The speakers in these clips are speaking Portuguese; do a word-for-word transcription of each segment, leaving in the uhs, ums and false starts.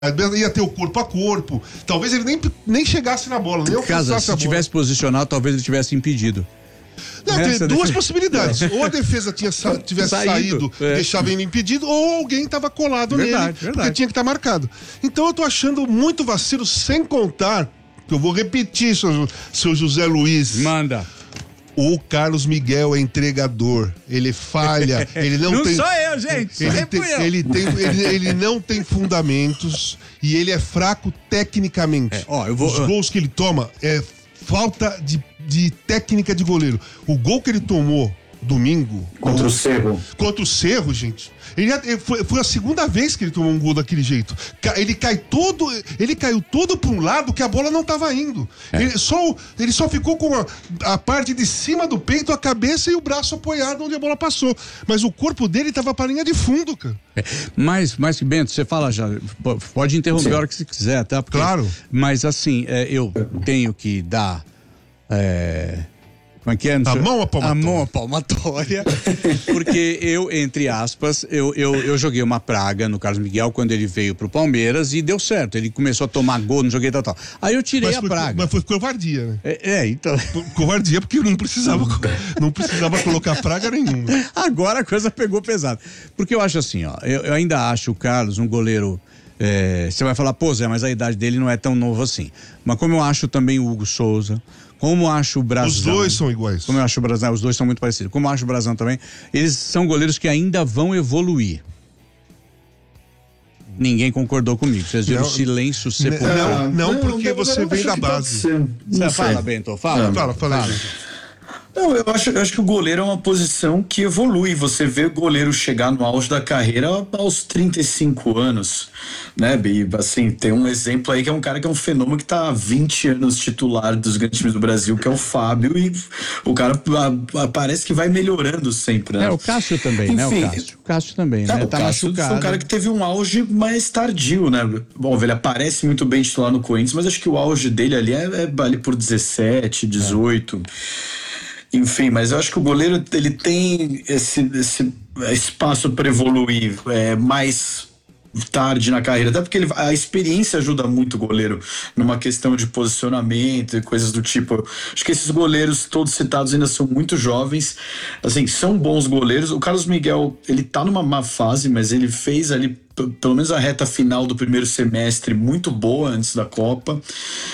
ia ter o corpo a corpo, talvez ele nem, nem chegasse na bola, nem Casa, se tivesse posicionado, talvez ele tivesse impedido. Não, tem duas defesa... possibilidades. Ou a defesa tinha sa... tivesse saído, saído é. deixava ele impedido, ou alguém estava colado verdade, nele, verdade. porque tinha que estar tá marcado. Então eu tô achando muito vacilo, sem contar, que eu vou repetir, seu, seu José Luiz. Manda. O Carlos Miguel é entregador, ele falha, ele não, não tem... Não sou eu, gente, ele tem, ele, tem, ele, ele não tem fundamentos e ele é fraco tecnicamente. É, ó, eu vou... Os gols que ele toma é falta de, de técnica de goleiro. O gol que ele tomou domingo... Contra o Cerro. Contra o Cerro, gente. Ele, ele foi, foi a segunda vez que ele tomou um gol daquele jeito. Ele cai todo, ele caiu todo para um lado que a bola não estava indo. É. Ele, só, ele só ficou com a, a parte de cima do peito, a cabeça e o braço apoiado onde a bola passou. Mas o corpo dele estava para a linha de fundo, cara. É. Mas, mas Bento, você fala já, pode interromper Sim. a hora que você quiser, tá? Porque, claro. Mas assim, é, eu tenho que dar... É... Como é que é? A mão à palmatória. A mão à palmatória. Porque eu, entre aspas, eu, eu, eu joguei uma praga no Carlos Miguel quando ele veio pro Palmeiras e deu certo. Ele começou a tomar gol, não joguei tal, tal. Aí eu tirei mas a foi, praga. Mas foi covardia, né? É, é então. Covardia porque eu não precisava, não precisava colocar praga nenhuma. Agora a coisa pegou pesado. Porque eu acho assim, ó, eu, eu ainda acho o Carlos um goleiro. É, você vai falar, pô, Zé, mas a idade dele não é tão novo assim. Mas como eu acho também o Hugo Souza, como eu acho o Brazão... Os dois são iguais. Como eu acho o Brazão, os dois são muito parecidos. Como eu acho o Brazão também, eles são goleiros que ainda vão evoluir. Ninguém concordou comigo. Vocês viram o silêncio sepulcral. Não, não, não, porque não, você vem da base. Você fala, Bento, fala. Não, fala, fala. fala. Não, eu acho, eu acho que o goleiro é uma posição que evolui. Você vê o goleiro chegar no auge da carreira aos trinta e cinco anos, né, Bi? Assim, tem um exemplo aí que é um cara que é um fenômeno que tá há vinte anos titular dos grandes times do Brasil, que é o Fábio, e o cara a, a, parece que vai melhorando sempre, né? É, o Cássio também, Enfim, né? O Cássio. O Cássio também, né? O tá Cássio machucado. foi um cara que teve um auge mais tardio, né? Bom, ele aparece muito bem titular no Corinthians, mas acho que o auge dele ali é, é ali por dezessete, dezoito... É. Enfim, mas eu acho que o goleiro ele tem esse, esse espaço para evoluir é, mais tarde na carreira, até porque ele, a experiência ajuda muito o goleiro numa questão de posicionamento e coisas do tipo. Acho que esses goleiros todos citados ainda são muito jovens, assim, são bons goleiros. O Carlos Miguel, ele tá numa má fase, mas ele fez ali pelo menos a reta final do primeiro semestre muito boa antes da Copa,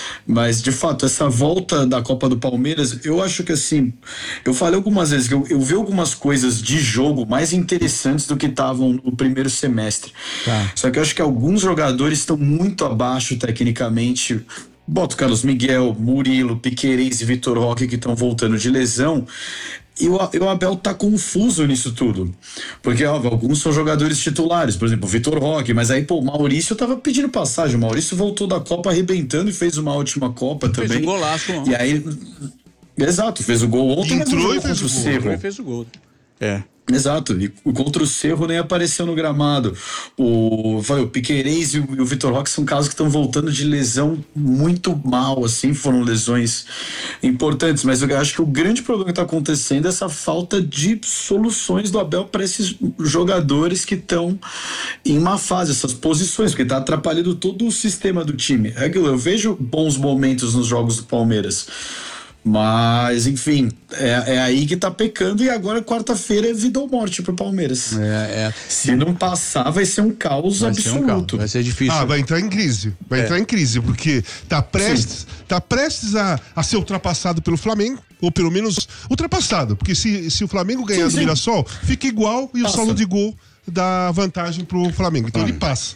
mas de fato essa volta da Copa do Palmeiras, eu acho que assim, eu falei algumas vezes que eu, eu vi algumas coisas de jogo mais interessantes do que estavam no primeiro semestre, tá. Só que eu acho que alguns jogadores estão muito abaixo tecnicamente. Bota o Carlos Miguel, Murilo, Piquerez e Vitor Roque que estão voltando de lesão. E o, o Abel tá confuso nisso tudo. Porque, ó, alguns são jogadores titulares, por exemplo, o Vitor Roque, mas aí, pô, o Maurício tava pedindo passagem. O Maurício voltou da Copa arrebentando e fez uma última Copa fez também. Fez um golaço ontem. E aí. Exato, fez o gol ontem, entrou mas e fez o gol. Entrou e fez o gol. É. Exato, e contra o Cerro nem apareceu no gramado. O, o Piquerez e o, o Vitor Roque são casos que estão voltando de lesão muito mal, assim, foram lesões importantes, mas eu acho que o grande problema que está acontecendo é essa falta de soluções do Abel para esses jogadores que estão em má fase, essas posições, porque está atrapalhando todo o sistema do time. É aquilo, eu vejo bons momentos nos jogos do Palmeiras. Mas, enfim, é, é aí que tá pecando e agora quarta-feira é vida ou morte pro Palmeiras. É, é. Se não passar, vai ser um caos vai absoluto. Ser um caos. Vai ser difícil. Ah, vai entrar em crise. Vai é. entrar em crise, porque tá prestes, tá prestes a, a ser ultrapassado pelo Flamengo, ou pelo menos ultrapassado, porque se, se o Flamengo ganhar sim, do Mirassol, fica igual e passa. O saldo de gol dá vantagem pro Flamengo. Então ah, ele passa.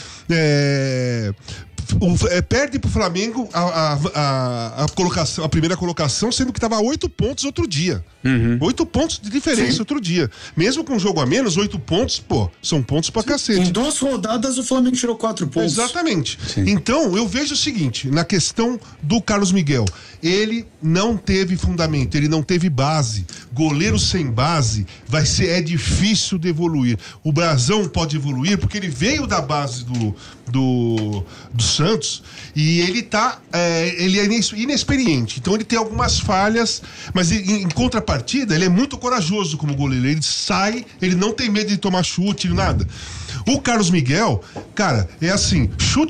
É... O, é, perde pro Flamengo a, a, a, a, colocação, a primeira colocação, sendo que estava a oito pontos outro dia. Uhum. Oito pontos de diferença Sim. outro dia. Mesmo com um jogo a menos, oito pontos, pô, são pontos pra cacete. Em duas rodadas o Flamengo tirou quatro pontos. Exatamente. Sim. Então, eu vejo o seguinte, na questão do Carlos Miguel, ele não teve fundamento, ele não teve base. Goleiro sem base vai ser, é difícil de evoluir. O Brazão pode evoluir porque ele veio da base do, do, do Santos e ele tá, é, ele é inexperiente, então ele tem algumas falhas, mas em, em contrapartida ele é muito corajoso como goleiro, ele sai, ele não tem medo de tomar chute, nada. O Carlos Miguel, cara, é assim, chute